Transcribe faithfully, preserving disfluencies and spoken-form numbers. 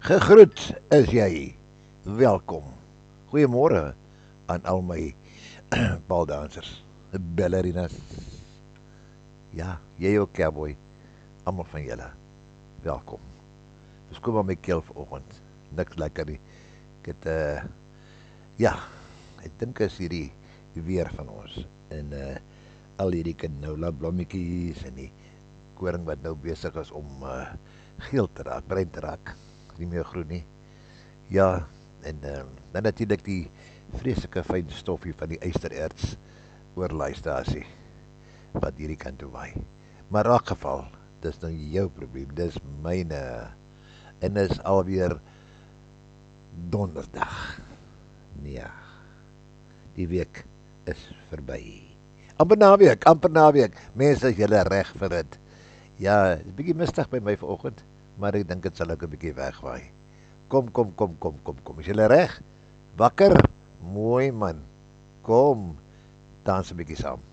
Gegroet is jy. Welkom. Goeiemôre aan al my baldansers, ballerinas. Ja, jy ook cowboy. Almal van julle. Welkom. Dis kom aan my keel vanoggend. Niks lekker nie. Ek het uh ja, ek dink is hierdie weer van ons en uh al hierdie canola blommetjies en die koring wat nou besig is om uh geel te raak, bruin te raak. Nie meer groen nie. Ja, en uh, dan natuurlik die vreeslike fyn stoffie van die ystererts oorlaastasie wat hierdie kant toe waai. Maar in elk geval, dis nou jou probleem, dis myne. En is alweer donderdag. Nee, die week is verby. Amper naweek, amper naweek. Mense, is julle reg vir dit? Ja, is 'n bietjie mistig by my vanoggend, maar ek dink dit sal ook 'n bietjie wegwaai. Kom, kom, kom, kom, kom, kom. Is julle reg? Wakker? Mooi man. Kom, dans 'n bietjie saam.